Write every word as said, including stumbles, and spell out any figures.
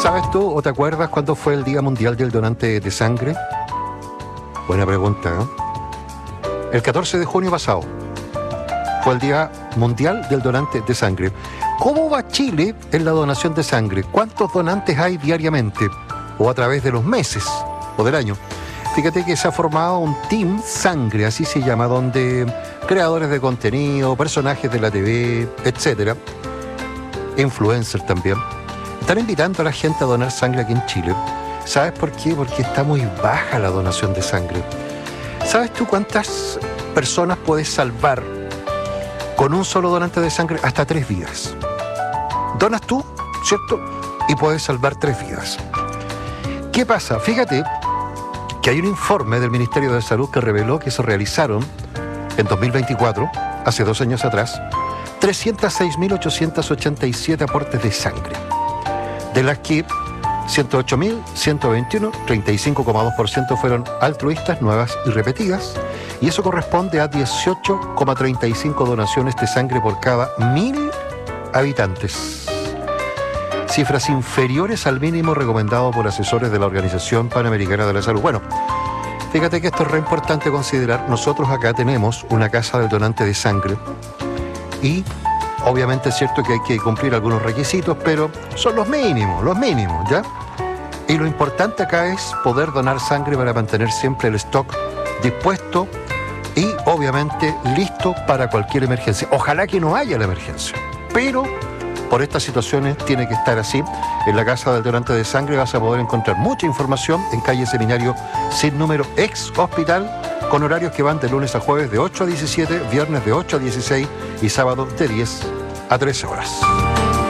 ¿Sabes tú o te acuerdas cuándo fue el Día Mundial del Donante de Sangre? Buena pregunta, ¿eh? El catorce de junio pasado fue el Día Mundial del Donante de Sangre. ¿Cómo va Chile en la donación de sangre? ¿Cuántos donantes hay diariamente? O a través de los meses o del año. Fíjate que se ha formado un Team Sangre, así se llama, donde creadores de contenido, personajes de la T V, etcétera, influencers también, están invitando a la gente a donar sangre aquí en Chile. ¿Sabes por qué? Porque está muy baja la donación de sangre. ¿Sabes tú cuántas personas puedes salvar con un solo donante de sangre? Hasta tres vidas. Donas tú, ¿cierto? Y puedes salvar tres vidas. ¿Qué pasa? Fíjate que hay un informe del Ministerio de Salud que reveló que se realizaron en dos mil veinticuatro, hace dos años atrás, trescientos seis mil ochocientos ochenta y siete aportes de sangre, de las que ciento ocho mil ciento veintiuno, treinta y cinco coma dos por ciento fueron altruistas, nuevas y repetidas, y eso corresponde a dieciocho coma treinta y cinco donaciones de sangre por cada mil habitantes. Cifras inferiores al mínimo recomendado por asesores de la Organización Panamericana de la Salud. Bueno, fíjate que esto es re importante considerar. Nosotros acá tenemos una casa del donante de sangre y obviamente es cierto que hay que cumplir algunos requisitos, pero son los mínimos, los mínimos, ¿ya? Y lo importante acá es poder donar sangre para mantener siempre el stock dispuesto y obviamente listo para cualquier emergencia. Ojalá que no haya la emergencia, pero por estas situaciones tiene que estar así. En la Casa del Donante de Sangre vas a poder encontrar mucha información en calle Seminario sin número, ex hospital, con horarios que van de lunes a jueves de ocho a diecisiete, viernes de ocho a dieciséis y sábado de diez a trece horas.